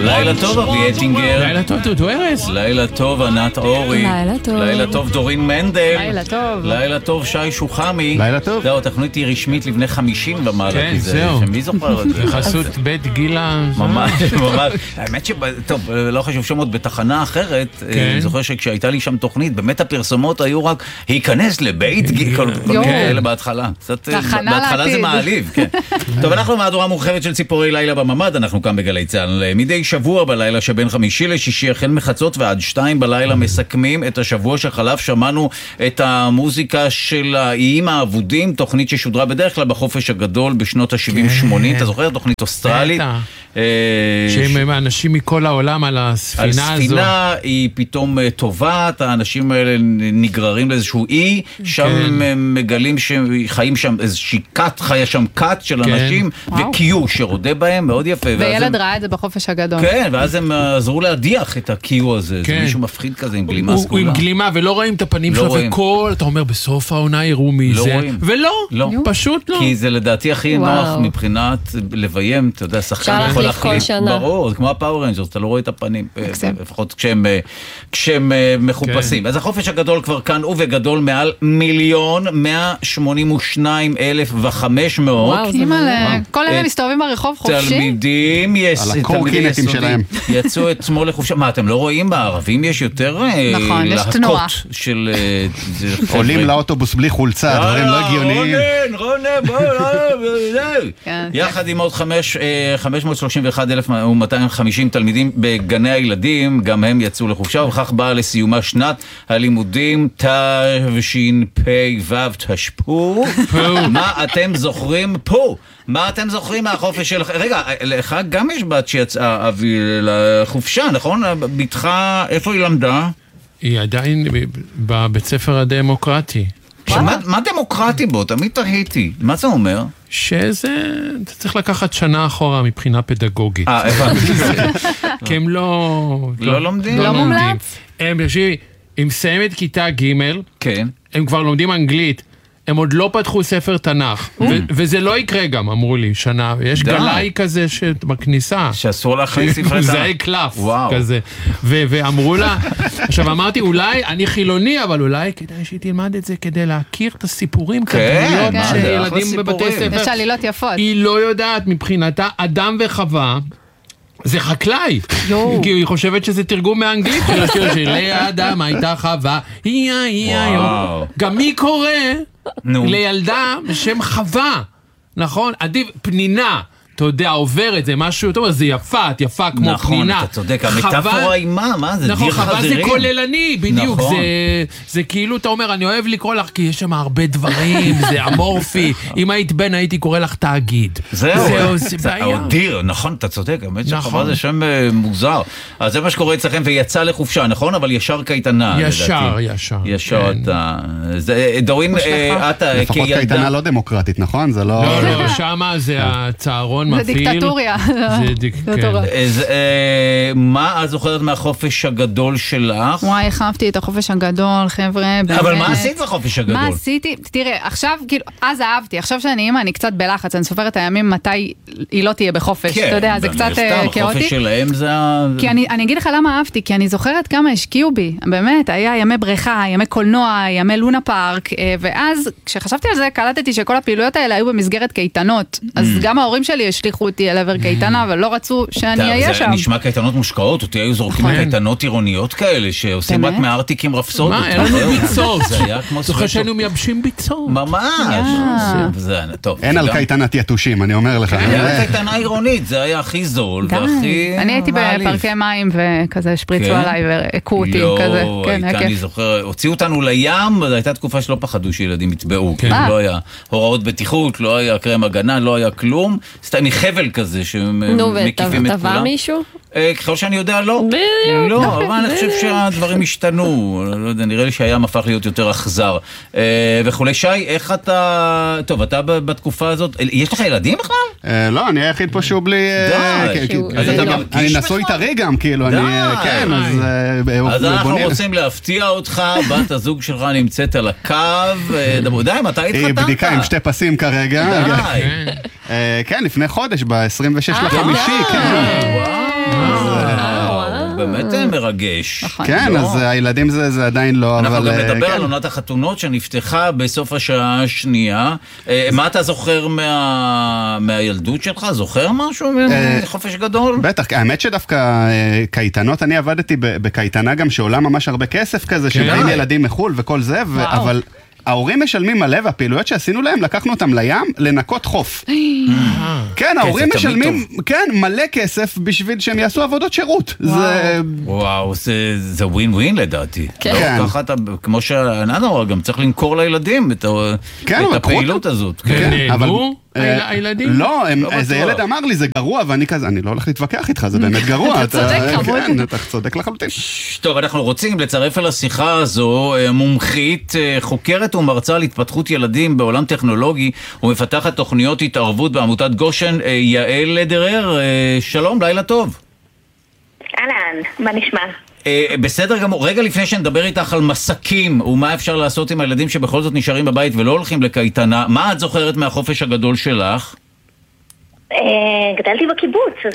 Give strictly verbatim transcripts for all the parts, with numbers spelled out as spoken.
לילה טוב, אבי אטינגר. לילה טוב, דודו ארז. לילה טוב, ענת אורי. לילה טוב. לילה טוב, דורין מנדל. לילה טוב. לילה טוב, שי שוחמי. לילה טוב. זהו, התכנית היא רשמית לבני חמישים ומעלה. כן, כי זה- זהו. שמי זוכר את זה? בחסות בית גילה. ממש, ממש. האמת ש... טוב, לא חשוב שמות, בתחנה אחרת, אני זוכר שכשהייתה לי שם תוכנית, באמת הפרסומות היו רק, היכנס לבית גיל, כל מיני כאלה בהתחלה. קצת, בהתחלה זה מעליב, כן. טוב, אנחנו מהדורה מורחבת של ציפורי לילה בממד, אנחנו כאן בגלי צהל. מדי שבוע בלילה שבין חמישי לשישי, החל מחצות ועד שתיים בלילה, מסכמים את השבוע שחלף. שמענו את המוזיקה של האיים האבודים, תוכנית ששודרה בדרך כלל בחופש הגדול בשנות ה-שבעים שמונים, אתה זוכר? תוכנית אוסטרלית. שהם אנשים מכל העולם על הספינה הזו. על ספינה היא פתאום טובעת, האנשים האלה נגררים לאיזשהו אי, שם הם מגלים שחיים שם איזושהי קאט, חיה שם קאט של אנשים, וקיו שרודה בהם, מאוד יפה. וילד ראה את זה בחופש הגדול. כן, ואז הם עזרו להדיח את הקיו הזה, זה מישהו מפחיד כזה עם גלימה סגולה. הוא עם גלימה ולא רואים את הפנים שלו, וכל, אתה אומר, בסוף העונה יראו מי זה, ולא, פשוט לא. כי זה לדעתי הכי נוח מבחינת לביים, אתה יודע, שחקן יכול להחליט, ברור, זה כמו הפאור רנג'רס, אתה לא רואה את הפנים, לפחות כשהם מחופשים. אז החופש הגדול כבר כאן, ובגדול מעל מיליון מאה שמונים ושניים אלף וחמש מאות. כל אלה מסתובבים ברחוב חופשי? תלמידים, על הקורקינטים שלהם. יצאו אתמול לחופשה. מה, אתם לא רואים בערבים? יש יותר להקות של... עולים לאוטובוס בלי חולצה, דברים לא הגיוניים. רונן, רונן, בוא, יחד עם עוד חמש מאות שלושים ואחד אלף ומאתיים וחמישים תלמידים בגני הילדים, גם הם יצאו לחופשה, וכך באה לסיומה שנת הלימודים תשפ"ו תשפ"ו. מה אתם זוכרים פה? מה אתם זוכרים מהחופש שלך? רגע, לך גם יש בת שיצאה אבי לחופשה, נכון? בתך, איפה היא למדה? היא עדיין בבית ספר הדמוקרטי. מה דמוקרטי בו? תמיד תהיתי. מה זה אומר? שזה, אתה צריך לקחת שנה אחורה מבחינה פדגוגית. אה, הבנתי. כי הם לא... לא לומדים? לא מומלץ? הם, תקשיבי, הם מסיימת כיתה ג', כן. הם כבר לומדים אנגלית. הם עוד לא פתחו ספר תנ"ך, וזה לא יקרה גם, אמרו לי, שנה. יש גלאי כזה בכניסה. שאסור להכניס ספרי תנ"ך. זה קלף כזה. ואמרו לה, עכשיו אמרתי, אולי, אני חילוני, אבל אולי כדאי שהיא תלמד את זה כדי להכיר את הסיפורים, כדאיות שילדים בבתי ספר. יש עלילות יפות. היא לא יודעת מבחינתה, אדם וחווה, זה חקלאי, כי היא חושבת שזה תרגום מאנגלית של השיר של לאדם הייתה חווה, היא היא היום. גם מי קורא לילדה בשם חווה, נכון? עדיף פנינה, אתה יודע, עוברת, זה משהו, אתה אומר, זה יפה, את יפה כמו פנינה. נכון, אתה צודק, המטאפורה היא מה? מה זה? נכון, חווה זה כוללני, בדיוק, זה כאילו, אתה אומר, אני אוהב לקרוא לך, כי יש שם הרבה דברים, זה אמורפי, אם היית בן, הייתי קורא לך תאגיד. זהו, זה דיר, נכון, אתה צודק, האמת שחווה זה שם מוזר. אז זה מה שקורה אצלכם, ויצא לחופשה, נכון? אבל ישר קייטנה. ישר, ישר. ישר, אתה... דורין, אתה... לפחות קייטנה לא דמוקרטית, נכון? זה לא... לא, לא, שמה זה הצהרון זה דיקטטוריה. זה דיקטטוריה. מה את זוכרת מהחופש הגדול שלך? וואי, איך אהבתי את החופש הגדול, חבר'ה. אבל מה עשית בחופש הגדול? מה עשיתי? תראה, עכשיו, כאילו, אז אהבתי. עכשיו שאני אימא, אני קצת בלחץ. אני סופרת את הימים מתי היא לא תהיה בחופש. אתה יודע, זה קצת כאוטי. החופש שלהם זה... כי אני אגיד לך למה אהבתי, כי אני זוכרת כמה השקיעו בי. באמת, היה ימי בריכה, ימי קולנוע, ימי לונה פארק, ואז כשחשבתי על זה, קלטתי שכל הפעילויות האלה היו במסגרת קייטנות. אז גם ההורים שלי השליחו אותי אל עבר קייטנה, אבל לא רצו שאני אהיה שם. זה נשמע קייטנות מושקעות, אותי היו זורקים קייטנות עירוניות כאלה, שעושים רק מארטיקים רפסודות. מה, אין לנו ביצות. זה היה כמו... זוכר שהיינו מייבשים ביצות. ממש. אין על קייטנת יתושים, אני אומר לך. היה קייטנה עירונית, זה היה הכי זול והכי... אני הייתי בפארקי מים וכזה שפריצו עליי והקו אותי כזה. לא, אני זוכר, הוציאו אותנו לים, הייתה תקופה שלא פחדו שילדים יתבעו, לא היה הוראות בטיחות, לא היה קרם הגנה, לא היה כלום, סתם מחבל כזה שמקיפים את כולם. נו, וטבע מישהו? ככל שאני יודע, לא. בדיוק. לא, אבל אני חושב שהדברים השתנו. לא יודע, נראה לי שהים הפך להיות יותר אכזר. וכולי. שי, איך אתה... טוב, אתה בתקופה הזאת... יש לך ילדים בכלל? לא, אני היחיד פה שהוא בלי... די. אני נשוי טרי גם, כאילו. די. כן, אז... אז אנחנו רוצים להפתיע אותך, בת הזוג שלך נמצאת על הקו. די, מתי התחתנת? היא בדיקה עם שתי פסים כרגע. די. כן, לפני חודש, ב-עשרים ושש לחמישי, כן. וואו. באמת מרגש. כן, אז הילדים זה עדיין לא, אנחנו גם נדבר על עונת החתונות שנפתחה בסוף השעה השנייה. מה אתה זוכר מהילדות שלך? זוכר משהו מחופש גדול? בטח, האמת שדווקא קייטנות, אני עבדתי בקייטנה גם שעולה ממש הרבה כסף כזה, שבאים ילדים מחול וכל זה, אבל ההורים משלמים מלא, והפעילויות שעשינו להם, לקחנו אותם לים לנקות חוף. כן, ההורים משלמים, כן, מלא כסף בשביל שהם יעשו עבודות שירות. וואו, זה ווין ווין לדעתי. כמו שעננו, גם צריך לנקור לילדים את הפעילות הזאת. נהנו? הילדים? לא, איזה ילד אמר לי, זה גרוע, ואני כזה, אני לא הולך להתווכח איתך, זה באמת גרוע. אתה צודק, חמוד. אתה צודק לחלוטין. טוב, אנחנו רוצים לצרף אל השיחה הזו מומחית, חוקרת ומרצה על התפתחות ילדים בעולם טכנולוגי, ומפתחת תוכניות התערבות בעמותת גושן, יעל דרר. שלום, לילה טוב. אהלן, מה נשמע? בסדר גמור, רגע לפני שנדבר איתך על מסקים ומה אפשר לעשות עם הילדים שבכל זאת נשארים בבית ולא הולכים לקייטנה, מה את זוכרת מהחופש הגדול שלך? גדלתי בקיבוץ, אז...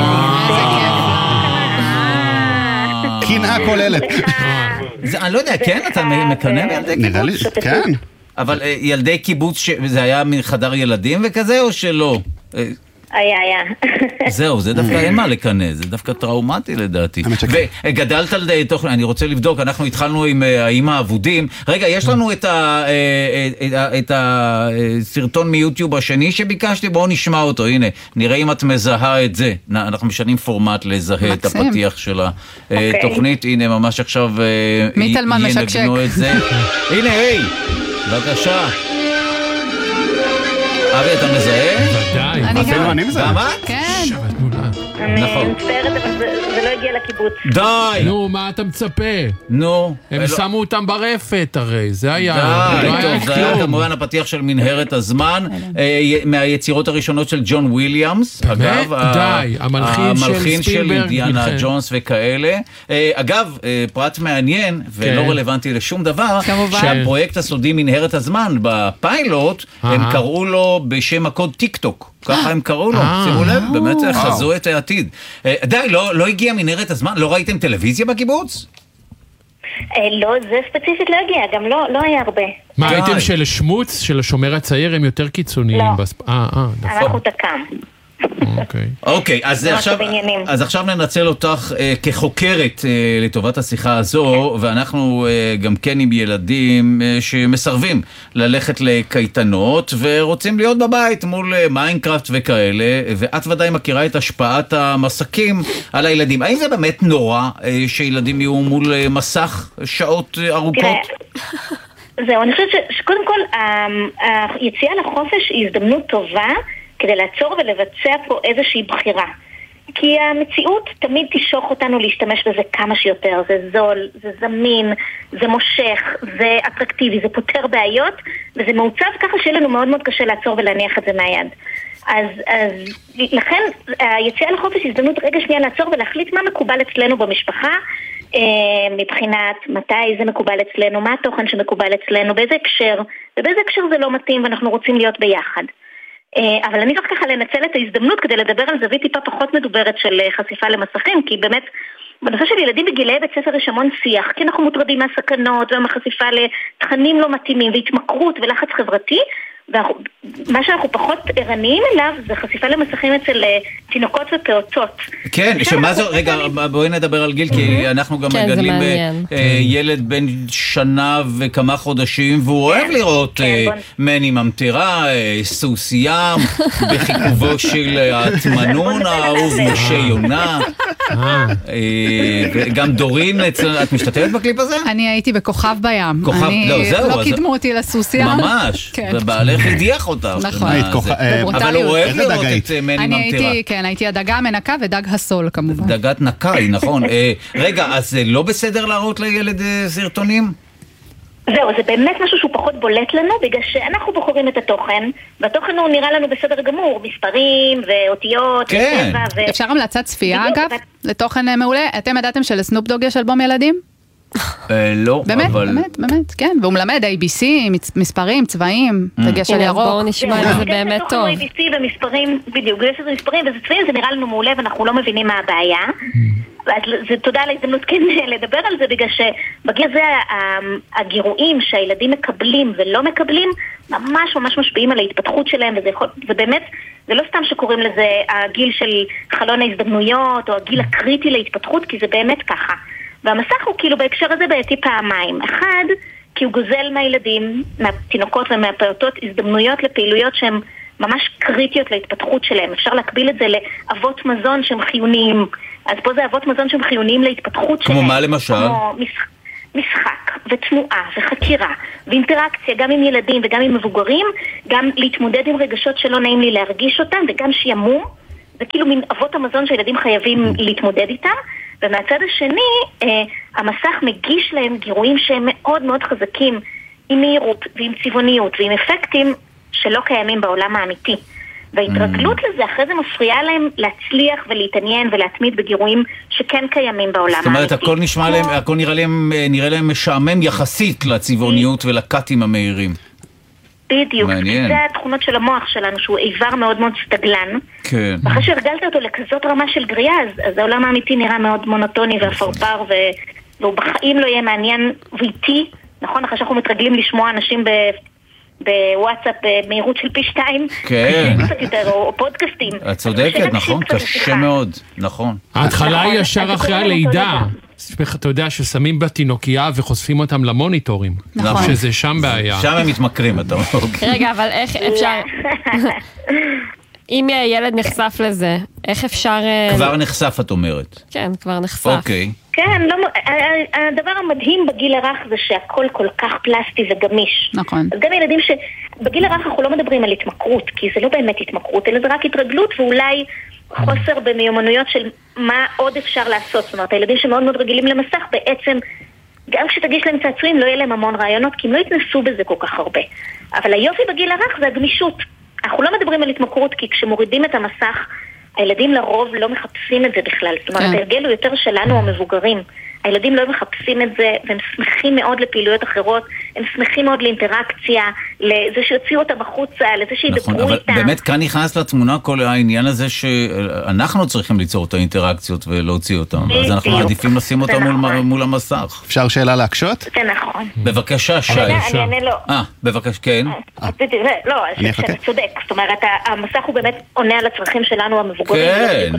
קנאה כוללת. אני לא יודע, כן? אתה מקנא מילדי קיבוץ? נראה לי, כן. אבל ילדי קיבוץ, זה היה מחדר ילדים וכזה או שלא? היה, היה. זהו, זה דווקא אין מה לקנה, זה דווקא טראומטי לדעתי. וגדלת על תוכן, אני רוצה לבדוק, אנחנו התחלנו עם האמא האבודים. רגע, יש לנו את הסרטון מיוטיוב השני שביקשתי, בואו נשמע אותו, הנה, נראה אם את מזהה את זה. אנחנו משנים פורמט לזהה את הפתיח של התוכנית, הנה ממש עכשיו מיטלמן משקשק. הנה, היי, בבקשה. אבי, אתה מזהה? ודאי. אני גם. אני מזהה. מה? כן. אני מצטערת, אבל זה לא הגיע לקיבוץ. די! נו, מה אתה מצפה? נו. הם שמו אותם ברפת הרי, זה היה... די, טוב, זה היה כמובן הפתיח של מנהרת הזמן, מהיצירות הראשונות של ג'ון וויליאמס, אגב. די, המלחין של אינדיאנה ג'ונס וכאלה. אגב, פרט מעניין ולא רלוונטי לשום דבר, שהפרויקט הסודי מנהרת הזמן בפיילוט, הם קראו לו בשם הקוד טיק טוק. ככה הם קראו לו, שימו לב, באמת חזו את העתיד. די, לא הגיע מנהרת הזמן? לא ראיתם טלוויזיה בקיבוץ? לא, זה ספציפית לא הגיע, גם לא היה הרבה. מה, ראיתם של שמוץ, של השומר הצעיר, הם יותר קיצוניים? לא, אנחנו תקם. אוקיי. אוקיי, אז עכשיו ננצל אותך כחוקרת לטובת השיחה הזו, ואנחנו גם כן עם ילדים שמסרבים ללכת לקייטנות ורוצים להיות בבית מול מיינקראפט וכאלה, ואת ודאי מכירה את השפעת המסקים על הילדים. האם זה באמת נורא שילדים יהיו מול מסך שעות ארוכות? זהו, אני חושבת שקודם כל היציאה לחופש היא הזדמנות טובה כדי לעצור ולבצע פה איזושהי בחירה. כי המציאות תמיד תשוך אותנו להשתמש בזה כמה שיותר. זה זול, זה זמין, זה מושך, זה אטרקטיבי, זה פותר בעיות, וזה מעוצב ככה שיהיה לנו מאוד מאוד קשה לעצור ולהניח את זה מהיד. אז, אז לכן היציאה לחופש היא הזדמנות רגע שנייה לעצור ולהחליט מה מקובל אצלנו במשפחה, מבחינת מתי זה מקובל אצלנו, מה התוכן שמקובל אצלנו, באיזה הקשר, ובאיזה הקשר זה לא מתאים ואנחנו רוצים להיות ביחד. אבל אני צריך ככה לנצל את ההזדמנות כדי לדבר על זווית טיפה פחות מדוברת של חשיפה למסכים, כי באמת בנושא של ילדים בגילי בית ספר יש המון שיח, כי אנחנו מוטרדים מהסכנות ומחשיפה לתכנים לא מתאימים והתמכרות ולחץ חברתי, ומה שאנחנו פחות ערניים אליו זה חשיפה למסכים אצל תינוקות ופעוטות. כן, שמה זה, רגע, בואי נדבר על גיל, כי אנחנו גם מגדלים ילד בן שנה וכמה חודשים, והוא אוהב לראות מני ממטרה, סוס ים, בחיכובו של התמנון האהוב, משה יונה, גם דורין, את משתתפת בקליפ הזה? אני הייתי בכוכב בים. כוכב, לא, זהו. לא קידמו אותי לסוס ים. ממש, ובעלך הדיח אותך. נכון. אבל הוא אוהב לראות את מני ממטרה. כן, הייתי הדגה המנקה ודג הסול כמובן. דגת נקאי, נכון. רגע, אז זה לא בסדר להראות לילד סרטונים? זהו, זה באמת משהו שהוא פחות בולט לנו, בגלל שאנחנו בוחרים את התוכן, והתוכן הוא נראה לנו בסדר גמור, מספרים ואותיות, כן. ו... אפשר המלצת צפייה אגב, לתוכן מעולה. אתם ידעתם שלסנופ דוג יש אלבום ילדים? לא, באמת, אבל... באמת, באמת, כן, והוא מלמד איי בי סי, מספרים, צבעים, דגש על ירוק. בואו נשמע את זה באמת טוב. איי בי סי ומספרים, בדיוק, יש איזה מספרים וזה צבעים, זה נראה לנו מעולה ואנחנו לא מבינים מה הבעיה. זה תודה על ההזדמנות כן לדבר על זה, בגלל שבגיל זה הגירויים שהילדים מקבלים ולא מקבלים ממש ממש משפיעים על ההתפתחות שלהם, וזה יכול, ובאמת זה לא סתם שקוראים לזה הגיל של חלון ההזדמנויות או הגיל הקריטי להתפתחות, כי זה באמת ככה. והמסך הוא כאילו בהקשר הזה בעייתי פעמיים. אחד, כי הוא גוזל מהילדים, מהתינוקות ומהפעוטות הזדמנויות לפעילויות שהן ממש קריטיות להתפתחות שלהם. אפשר להקביל את זה לאבות מזון שהם חיוניים. אז פה זה אבות מזון שהם חיוניים להתפתחות שלהם. כמו מה למשל? כמו משחק, משחק ותנועה וחקירה ואינטראקציה גם עם ילדים וגם עם מבוגרים, גם להתמודד עם רגשות שלא נעים לי להרגיש אותם וגם שימום. זה כאילו מין אבות המזון שהילדים חייבים להתמודד איתם. ומהצד השני, אה, המסך מגיש להם גירויים שהם מאוד מאוד חזקים עם מהירות ועם צבעוניות ועם אפקטים שלא קיימים בעולם האמיתי. וההתרגלות לזה אחרי זה מפריעה להם להצליח ולהתעניין ולהתמיד בגירויים שכן קיימים בעולם האמיתי. זאת אומרת, הכל נשמע להם, הכל נראה להם, נראה להם משעמם יחסית לצבעוניות ולקטים המהירים. בדיוק, זה התכונות של המוח שלנו, שהוא איבר מאוד מאוד סטגלן. כן. ואחרי שהרגלת אותו לכזאת רמה של גריעה, אז, אז העולם האמיתי נראה מאוד מונוטוני ואפרפר, ו... והוא בחיים לא יהיה מעניין ואיטי, נכון? אחרי שאנחנו מתרגלים לשמוע אנשים ב... בוואטסאפ במהירות של פי שתיים, כן. קצת יותר, או פודקאסטים. את צודקת, נכון, קשה מאוד, נכון. ההתחלה היא ישר אחרי הלידה. אתה יודע ששמים בתינוקייה וחושפים אותם למוניטורים. נכון. שזה שם בעיה. שם הם מתמכרים, אתה אומר. רגע, אבל איך אפשר... אם ילד נחשף לזה, איך אפשר... כבר נחשף, את אומרת. כן, כבר נחשף. אוקיי. כן, לא, הדבר המדהים בגיל הרך זה שהכל כל כך פלסטי וגמיש. נכון. אז גם ילדים שבגיל הרך אנחנו לא מדברים על התמכרות, כי זה לא באמת התמכרות, אלא זה רק התרגלות ואולי חוסר במיומנויות של מה עוד אפשר לעשות. זאת אומרת, הילדים שמאוד מאוד רגילים למסך בעצם, גם כשתגיש להם צעצועים לא יהיה להם המון רעיונות, כי הם לא יתנסו בזה כל כך הרבה. אבל היופי בגיל הרך זה הגמישות. אנחנו לא מדברים על התמכרות, כי כשמורידים את המסך, הילדים לרוב לא מחפשים את זה בכלל. זאת אומרת, ההרגל הוא יותר שלנו המבוגרים. הילדים לא מחפשים את זה, והם שמחים מאוד לפעילויות אחרות, הם שמחים מאוד לאינטראקציה, לזה שיוציאו אותם החוצה, לזה שידברו איתם. נכון, אבל באמת כאן נכנס לתמונה כל העניין הזה שאנחנו צריכים ליצור את האינטראקציות ולהוציא אותם, אז אנחנו מעדיפים לשים אותם מול המסך. אפשר שאלה להקשות? זה נכון. בבקשה, שי. אני אענה לו. אה, בבקשה, כן. לא, שאתה צודק. זאת אומרת, המסך הוא באמת עונה על הצרכים שלנו המבוגרים. כן,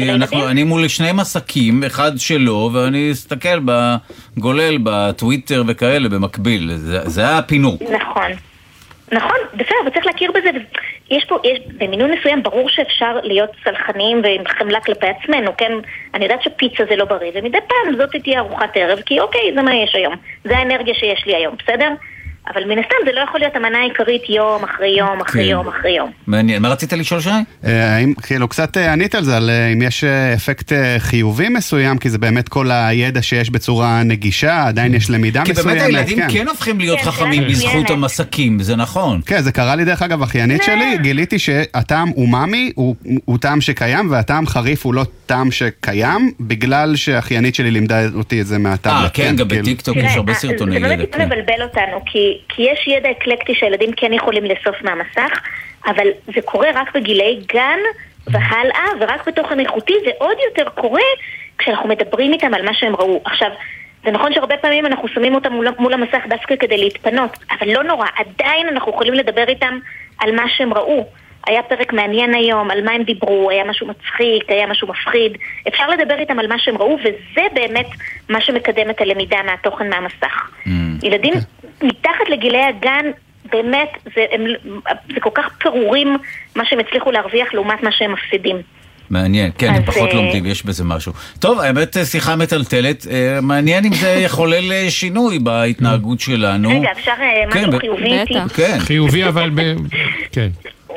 אני מול שני מסכים, אחד שלו, ואני אסתכל בגולל, בטוויטר וכאלה, במקביל. זה, זה הפינוק. נכון. נכון, בסדר, וצריך להכיר בזה. יש פה, יש, במינון מסוים ברור שאפשר להיות סלחניים ועם חמלה כלפי עצמנו, כן? אני יודעת שפיצה זה לא בריא, ומדי פעם זאת תהיה ארוחת ערב, כי אוקיי, זה מה יש היום. זה האנרגיה שיש לי היום, בסדר? אבל מן הסתם זה לא יכול להיות המנה העיקרית יום אחרי יום אחרי יום אחרי יום. מעניין. מה רצית לשאול שי? כאילו קצת ענית על זה, על אם יש אפקט חיובי מסוים, כי זה באמת כל הידע שיש בצורה נגישה, עדיין יש למידה מסוימת. כי באמת הילדים כן הופכים להיות חכמים בזכות המסכים, זה נכון. כן, זה קרה לי דרך אגב, אחיינית שלי, גיליתי שהטעם אומאמי הוא טעם שקיים, והטעם חריף הוא לא טעם שקיים, בגלל שאחיינית שלי לימדה אותי את זה מהטעם. אה, כן, גם בטיקטוק יש הרבה סרטוני ידע. זה באמת מבלבל אותנו, כי כי יש ידע אקלקטי שהילדים כן יכולים לאסוף מהמסך, אבל זה קורה רק בגילי גן והלאה, ורק בתוכן איכותי, ועוד יותר קורה כשאנחנו מדברים איתם על מה שהם ראו. עכשיו, זה נכון שהרבה פעמים אנחנו שמים אותם מול, מול המסך דווקא כדי להתפנות, אבל לא נורא, עדיין אנחנו יכולים לדבר איתם על מה שהם ראו. היה פרק מעניין היום, על מה הם דיברו, היה משהו מצחיק, היה משהו מפחיד. אפשר לדבר איתם על מה שהם ראו, וזה באמת מה שמקדם את הלמידה מהתוכן מהמסך. Mm. ילדים okay. מתחת לגילי הגן, באמת, זה, הם, זה כל כך פירורים מה שהם הצליחו להרוויח לעומת מה שהם מפסידים. מעניין, כן, הם פחות לומדים, יש בזה משהו. טוב, האמת שיחה מטלטלת, מעניין אם זה יחולל שינוי בהתנהגות שלנו. רגע, אפשר משהו חיובי איתי? חיובי, אבל כן.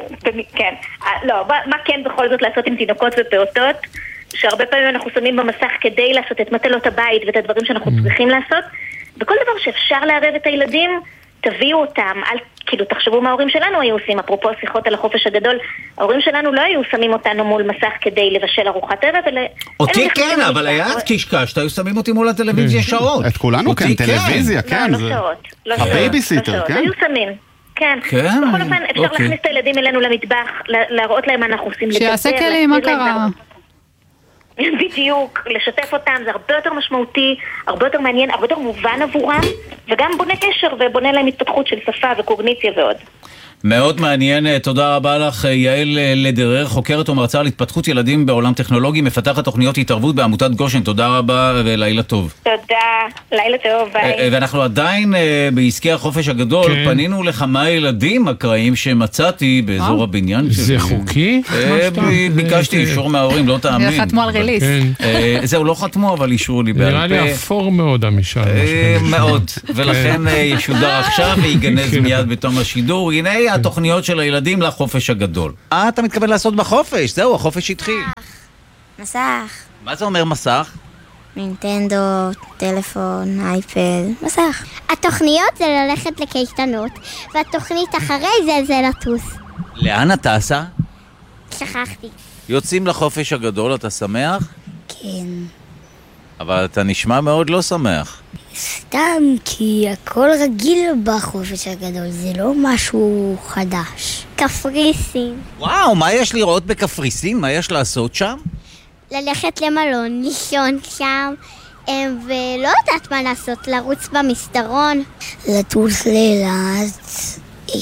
כן, לא, מה כן בכל זאת לעשות עם תינוקות ופעוטות, שהרבה פעמים אנחנו שמים במסך כדי לעשות את מטלות הבית ואת הדברים שאנחנו צריכים לעשות, וכל דבר שאפשר לערב את הילדים, תביאו אותם, אל, כאילו תחשבו מה ההורים שלנו היו עושים, אפרופו שיחות על החופש הגדול, ההורים שלנו לא היו שמים אותנו מול מסך כדי לבשל ארוחת ערב, אלא... אותי כן, אבל היה את קשקש, היו שמים אותי מול הטלוויזיה שעות. את כולנו כן, טלוויזיה, כן. לא, לא שעות. הבייביסיטר, כן? היו שמים. כן, בכל אופן אפשר להכניס את הילדים אלינו למטבח, להראות להם מה אנחנו עושים. שיעשה כלי, מה קרה? בדיוק, לשתף אותם, זה הרבה יותר משמעותי, הרבה יותר מעניין, הרבה יותר מובן עבורם, וגם בונה קשר ובונה להם התפתחות של שפה וקוגניציה ועוד. מאוד מעניין, תודה רבה לך יעל לדרר, חוקרת ומרצה על התפתחות ילדים בעולם טכנולוגי, מפתחת תוכניות התערבות בעמותת גושן, תודה רבה ולילה טוב. תודה, לילה טוב, ביי. ואנחנו עדיין בעסקי החופש הגדול, פנינו לכמה ילדים אקראיים שמצאתי באזור הבניין שלי. זה חוקי? ביקשתי אישור מההורים, לא תאמין. חתמו על ריליס. זהו, לא חתמו, אבל אישרו לי בעל פה. נראה לי אפור מאוד המשל. מאוד, ולכן ישודר עכשיו ויגנז מיד בתום השידור. הנה התוכניות של הילדים לחופש הגדול. מה אתה מתכוון לעשות בחופש? זהו, החופש התחיל. מסך. מה זה אומר מסך? נינטנדו, טלפון, אייפד, מסך. התוכניות זה ללכת לקייטנות, והתוכנית אחרי זה זה לטוס. לאן אתה טסה? שכחתי. יוצאים לחופש הגדול, אתה שמח? כן. אבל אתה נשמע מאוד לא שמח. סתם, כי הכל רגיל בחופש הגדול, זה לא משהו חדש. קפריסין. וואו, מה יש לראות בקפריסין? מה יש לעשות שם? ללכת למלון, לישון שם, ולא יודעת מה לעשות, לרוץ במסדרון. לטוס לאילת,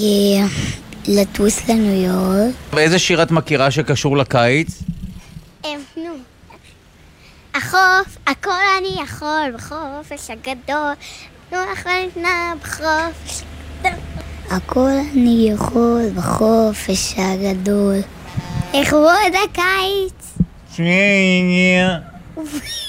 לטוס לניו יורק. ואיזה שיר את מכירה שקשור לקיץ? נו. החוף, הכל אני יכול בחופש הגדול, נו אחרונה בחופש הגדול. הכל אני יכול בחופש הגדול, לכבוד הקיץ.